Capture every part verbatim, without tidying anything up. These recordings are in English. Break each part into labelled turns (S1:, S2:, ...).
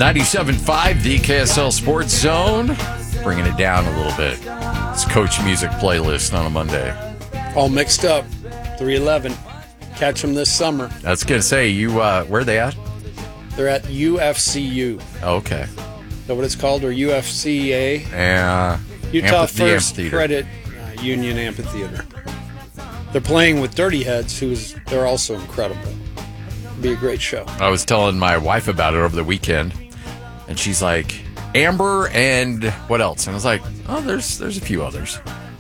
S1: ninety-seven point five, the K S L Sports Zone. Bringing it down a little bit. It's Coach Music Playlist on a Monday.
S2: All mixed up. three eleven. Catch them this summer.
S1: I was going to say, you, uh, where are they at?
S2: They're at U F C U.
S1: Oh, okay.
S2: Is that what it's called? Or U F C A?
S1: Uh,
S2: Utah
S1: Amphith-
S2: First
S1: Amphitheater.
S2: Credit uh, Union Amphitheater. They're playing with Dirty Heads, who's they're also incredible. It'll be a great show.
S1: I was telling my wife about it over the weekend, and she's like, Amber and what else? And I was like, oh, there's there's a few others.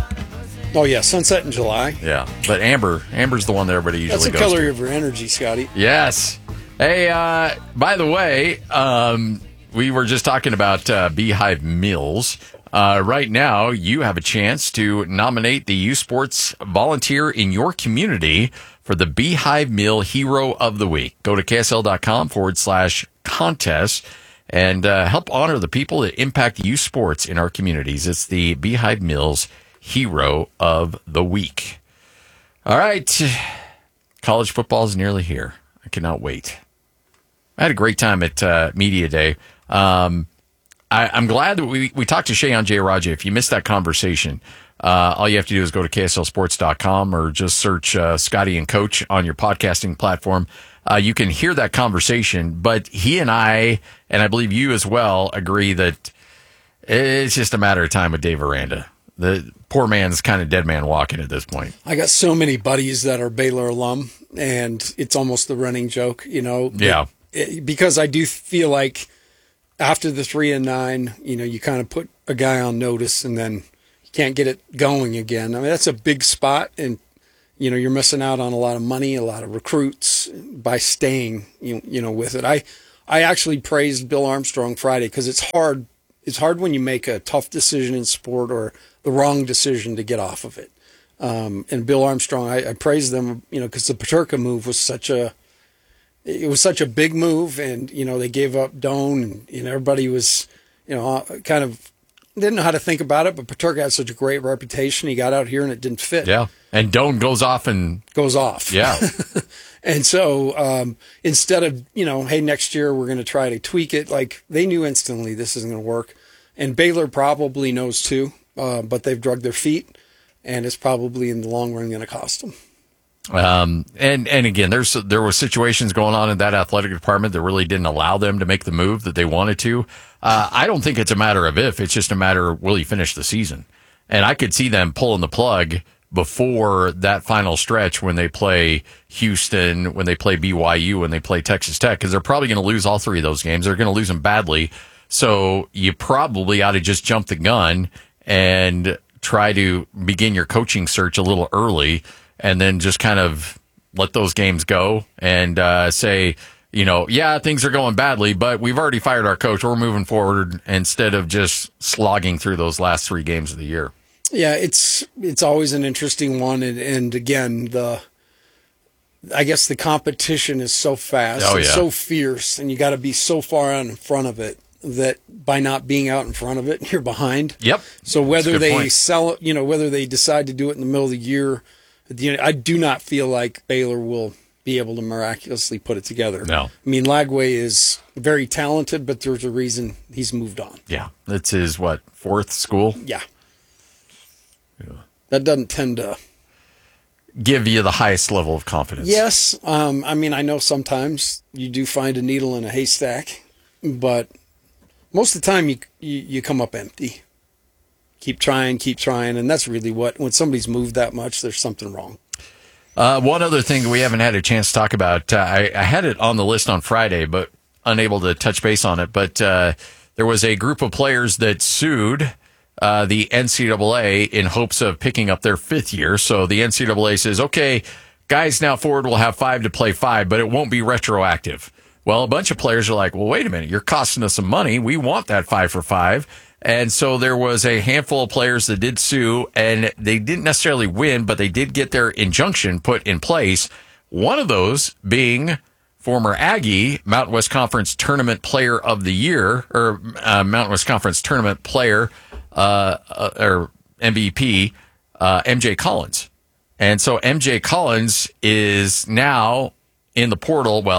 S2: Oh, yeah, Sunset in July.
S1: Yeah, but Amber, Amber's the one that everybody usually
S2: That's the
S1: goes
S2: color
S1: to.
S2: of your energy, Scotty.
S1: Yes. Hey, uh, by the way, um, we were just talking about uh, Beehive Meals. Uh, right now, you have a chance to nominate the U Sports volunteer in your community for the Beehive Meal Hero of the Week. Go to ksl.com forward slash contest and uh, help honor the people that impact U Sports in our communities. It's the Beehive Meals Hero of the Week. All right. College football is nearly here. I cannot wait. I had a great time at uh, Media Day. Um, I, I'm glad that we, we talked to Shehan Jeyarajah. If you missed that conversation, uh, all you have to do is go to K S L sports dot com or just search uh, Scotty and Coach on your podcasting platform. Uh, you can hear that conversation, but he and I, and I believe you as well, agree that it's just a matter of time with Dave Aranda. The poor man's kind of dead man walking at this point.
S2: I got so many buddies that are Baylor alum, and it's almost the running joke, you know.
S1: Yeah.
S2: It, it, because I do feel like after the three and nine, you know, you kind of put a guy on notice, and then you can't get it going again. I mean, that's a big spot, and you know, you're missing out on a lot of money, a lot of recruits by staying, you, you know, with it. I, I actually praised Bill Armstrong Friday because it's hard. It's hard when you make a tough decision in sport or the wrong decision to get off of it. Um, and Bill Armstrong, I, I praised them, you know, because the Paterka move was such a, it was such a big move, and you know they gave up Doan, and you know everybody was, you know, kind of didn't know how to think about it. But Paterka had such a great reputation. He got out here and it didn't fit.
S1: Yeah, and Doan goes off and
S2: goes off.
S1: Yeah.
S2: And so um, instead of, you know, hey, next year we're going to try to tweak it, like they knew instantly this isn't going to work. And Baylor probably knows too, uh, but they've drugged their feet, and it's probably in the long run going to cost them.
S1: Um, and, and again, there's, there were situations going on in that athletic department that really didn't allow them to make the move that they wanted to. Uh, I don't think it's a matter of if, it's just a matter of will you finish the season? And I could see them pulling the plug before that final stretch when they play Houston, when they play B Y U, when they play Texas Tech, because they're probably going to lose all three of those games. They're going to lose them badly. So you probably ought to just jump the gun and try to begin your coaching search a little early, and then just kind of let those games go and uh, say, you know, yeah, things are going badly, but we've already fired our coach. We're moving forward instead of just slogging through those last three games of the year.
S2: Yeah, it's it's always an interesting one, and, and again, the I guess the competition is so fast,
S1: oh,
S2: and
S1: yeah.
S2: so fierce, and you got to be so far out in front of it that by not being out in front of it, you're behind.
S1: Yep.
S2: So whether they
S1: point.
S2: sell it, you know, whether they decide to do it in the middle of the year, you know, I do not feel like Baylor will be able to miraculously put it together.
S1: No.
S2: I mean, Lagway is very talented, but there's a reason he's moved on.
S1: Yeah. That's his, what, fourth school?
S2: Yeah. That doesn't tend to
S1: give you the highest level of confidence.
S2: Yes. Um, I mean, I know sometimes you do find a needle in a haystack, but most of the time you, you, you come up empty. Keep trying, keep trying, and that's really what, when somebody's moved that much, there's something wrong.
S1: Uh, one other thing we haven't had a chance to talk about, uh, I, I had it on the list on Friday, but unable to touch base on it, but uh, there was a group of players that sued Uh, the N C double A in hopes of picking up their fifth year. So the N C double A says, okay, guys now forward will have five to play five, but it won't be retroactive. Well, a bunch of players are like, well, wait a minute, you're costing us some money. We want that five for five. And so there was a handful of players that did sue, and they didn't necessarily win, but they did get their injunction put in place. One of those being former Aggie, Mountain West Conference Tournament Player of the Year, or uh, Mountain West Conference Tournament Player, uh, uh, or M V P, uh, M J Collins. And so M J Collins is now in the portal, well,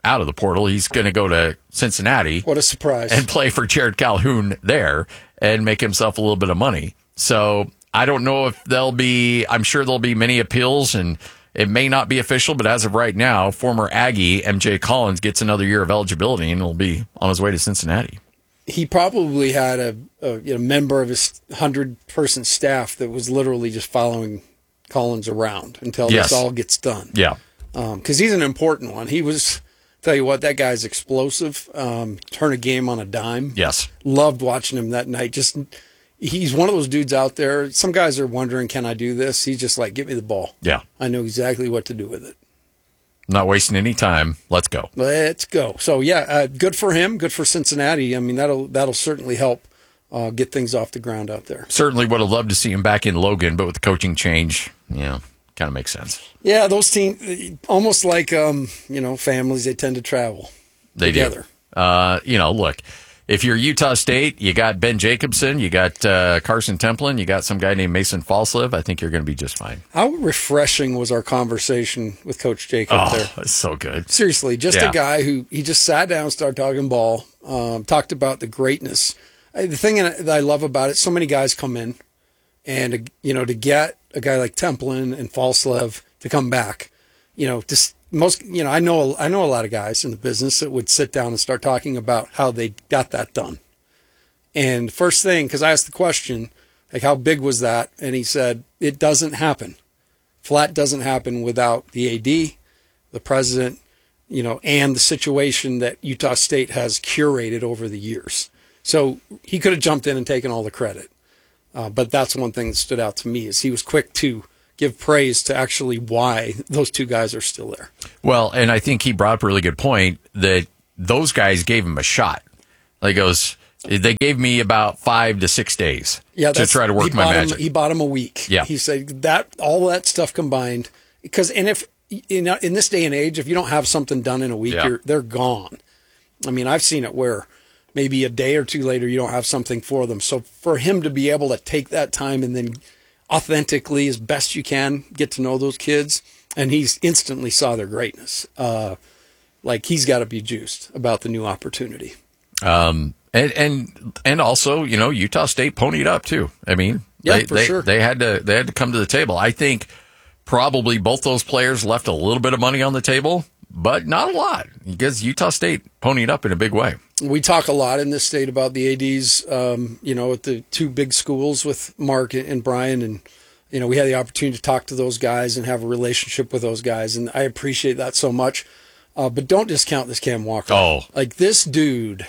S1: out of the portal. He's going to go to Cincinnati.
S2: What a surprise.
S1: And play for Jared Calhoun there and make himself a little bit of money. So I don't know if there'll be, I'm sure there'll be many appeals, and it may not be official, but as of right now, former Aggie M J Collins gets another year of eligibility and will be on his way to Cincinnati.
S2: He probably had a, a you know, member of his hundred-person staff that was literally just following Collins around until
S1: Yes.
S2: this all gets done.
S1: Yeah.
S2: Because um, he's an important one. He was, tell you what, that guy's explosive. Um, turn a game on a dime.
S1: Yes.
S2: Loved watching him that night. Just he's one of those dudes out there. Some guys are wondering, can I do this? He's just like, give me the ball.
S1: Yeah.
S2: I know exactly what to do with it.
S1: Not wasting any time. Let's go.
S2: Let's go. So yeah, uh, good for him. Good for Cincinnati. I mean, that'll that'll certainly help uh, get things off the ground out there.
S1: Certainly would have loved to see him back in Logan, but with the coaching change, yeah, kind of makes sense.
S2: Yeah, those teams, almost like um, you know, families. They tend to travel
S1: They
S2: together.
S1: do. Uh, you know, look. If you're Utah State, you got Ben Jacobson, you got uh, Carson Templin, you got some guy named Mason Falslev. I think you're going to be just fine.
S2: How refreshing was our conversation with Coach Jacob
S1: Oh,
S2: there?
S1: it's so good.
S2: Seriously, just
S1: Yeah.
S2: a guy who he just sat down, started talking ball, um, talked about the greatness. I, the thing that I love about it, so many guys come in, and you know, to get a guy like Templin and Falslev to come back, you know, just most, you know, I know I know a lot of guys in the business that would sit down and start talking about how they got that done. And first thing, because I asked the question, like, how big was that? And he said, it doesn't happen. Flat doesn't happen without the A D, the president, you know, and the situation that Utah State has curated over the years. So he could have jumped in and taken all the credit. Uh, but that's one thing that stood out to me is he was quick to give praise to actually why those two guys are still there.
S1: Well, and I think he brought up a really good point that those guys gave him a shot. Like, he goes, they gave me about five to six days
S2: yeah,
S1: to try to work
S2: he
S1: my
S2: bought
S1: magic.
S2: Him, he bought him a week.
S1: Yeah.
S2: He said that all that stuff combined, because and if you know, in this day and age, if you don't have something done in a week,
S1: Yeah.
S2: you're, they're gone. I mean, I've seen it where maybe a day or two later you don't have something for them. So for him to be able to take that time and then authentically, as best you can, get to know those kids, and he's instantly saw their greatness. Uh, like he's got to be juiced about the new opportunity.
S1: Um, and and and also, you know, Utah State ponied up too. I mean,
S2: Yeah,
S1: they,
S2: for
S1: they,
S2: sure.
S1: they had to they had to come to the table. I think probably both those players left a little bit of money on the table, but not a lot, because Utah State ponied up in a big way.
S2: We talk a lot in this state about the A Ds, um, you know, at the two big schools with Mark and Brian. And, you know, we had the opportunity to talk to those guys and have a relationship with those guys. And I appreciate that so much. Uh, but don't discount this Cam Walker.
S1: Oh.
S2: Like, this dude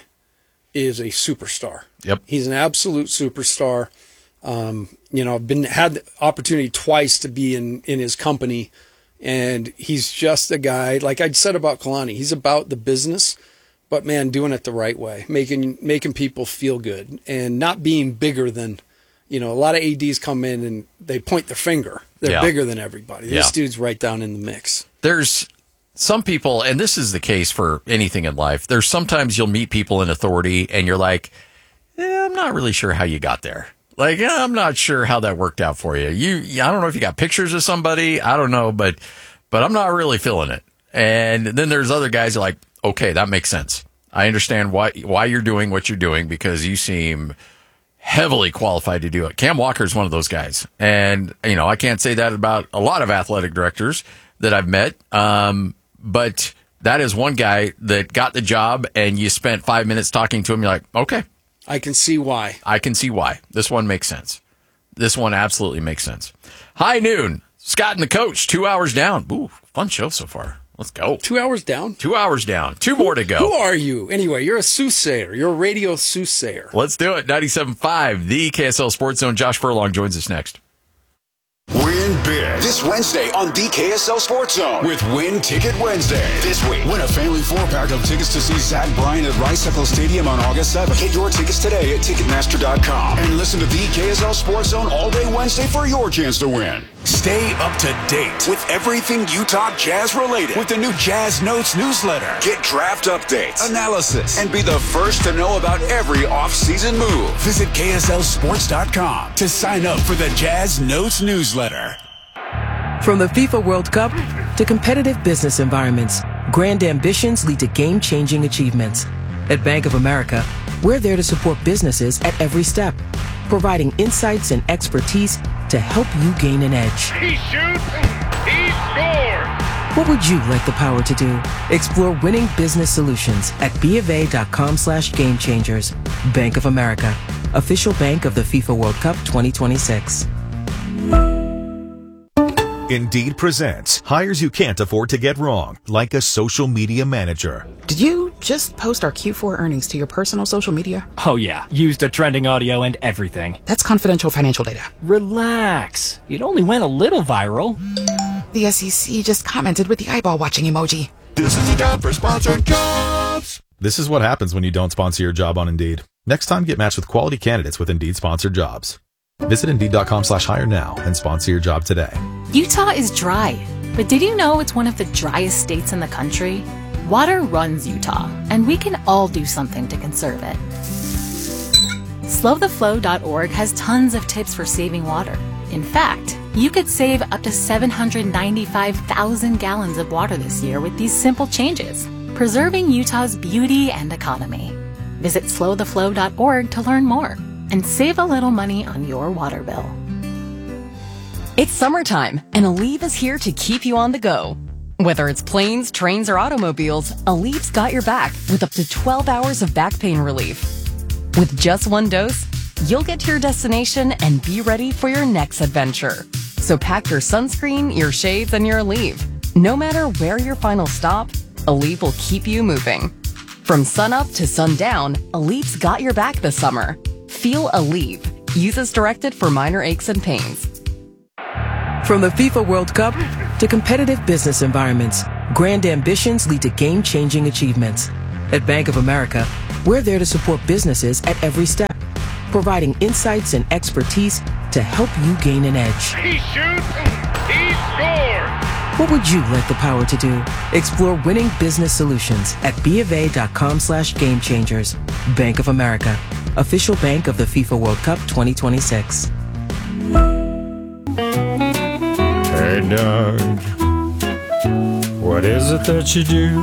S2: is a superstar.
S1: Yep.
S2: He's an absolute superstar. Um, you know, I've been had the opportunity twice to be in, in his company. And he's just a guy, like I said about Kalani, he's about the business. But man, doing it the right way, making making people feel good, and not being bigger than, you know, a lot of A Ds come in and they point their finger. They're
S1: Yeah.
S2: bigger than everybody. This
S1: Yeah.
S2: dude's right down in the mix.
S1: There's some people, and this is the case for anything in life, there's sometimes you'll meet people in authority and you're like, eh, I'm not really sure how you got there. Like, eh, I'm not sure how that worked out for you. You, I don't know if you got pictures of somebody. I don't know, but, but I'm not really feeling it. And then there's other guys who are like, okay, that makes sense. I understand why, why you're doing what you're doing, because you seem heavily qualified to do it. Cam Walker is one of those guys. And, you know, I can't say that about a lot of athletic directors that I've met. Um, but that is one guy that got the job, and you spent five minutes talking to him. You're like, okay,
S2: I can see why.
S1: I can see why. This one makes sense. This one absolutely makes sense. High noon. Scott and the coach, two hours down. Ooh, fun show so far. Let's go.
S2: Two hours down?
S1: Two hours down. Two more to go.
S2: Who are you? Anyway, you're a soothsayer. You're a radio soothsayer.
S1: Let's do it. ninety-seven point five, the K S L Sports Zone. Josh Furlong joins us next.
S3: Win big this Wednesday on the K S L Sports Zone with Win Ticket Wednesday. This week, win a family four-pack of tickets to see Zach Bryan at Rice-Eccles Stadium on August seventh. Get your tickets today at Ticketmaster dot com and listen to the K S L Sports Zone all day Wednesday for your chance to win. Stay up to date with everything Utah Jazz related with the new Jazz Notes newsletter. Get draft updates, analysis, and be the first to know about every off-season move. Visit K S L Sports dot com to sign up for the Jazz Notes newsletter.
S4: From the FIFA World Cup to competitive business environments, Grand ambitions lead to game-changing achievements. At Bank of America, we're there to support businesses at every step, providing insights and expertise to help you gain an edge.
S5: He shoots, he scores!
S4: What would you like the power to do? Explore winning business solutions at bofa.com slash game changers. Bank of America, official bank of the FIFA World Cup twenty twenty-six.
S6: Indeed presents hires you can't afford to get wrong, like a social media manager.
S7: Did you just post our Q four earnings to your personal social media?
S8: Oh yeah, used the trending audio and everything.
S7: That's confidential financial data.
S8: Relax. It only went a little viral.
S7: The S E C just commented with the eyeball watching emoji.
S3: This is the ad for sponsored jobs.
S9: This is what happens when you don't sponsor your job on Indeed. Next time, get matched with quality candidates with Indeed sponsored jobs. Visit Indeed.com slash hire now and sponsor your job today.
S10: Utah is dry, but did you know it's one of the driest states in the country? Water runs Utah, and we can all do something to conserve it. slow the flow dot org has tons of tips for saving water. In fact, you could save up to seven hundred ninety-five thousand gallons of water this year with these simple changes, preserving Utah's beauty and economy. Visit slow the flow dot org to learn more and save a little money on your water bill.
S11: It's summertime, and Aleve is here to keep you on the go. Whether it's planes, trains, or automobiles, Aleve's got your back with up to twelve hours of back pain relief. With just one dose, you'll get to your destination and be ready for your next adventure. So pack your sunscreen, your shades, and your Aleve. No matter where your final stop, Aleve will keep you moving. From sunup to sundown, Aleve's got your back this summer. Feel Aleve. Use as directed for minor aches and pains.
S4: From the FIFA World Cup to competitive business environments, grand ambitions lead to game-changing achievements. At Bank of America, we're there to support businesses at every step, providing insights and expertise to help you gain an edge.
S5: He shoots, he scores!
S4: What would you like the power to do? Explore winning business solutions at bofa.com slash game changers. Bank of America, official bank of the FIFA World Cup twenty twenty-six.
S12: Hey, Doug, what is it that you do?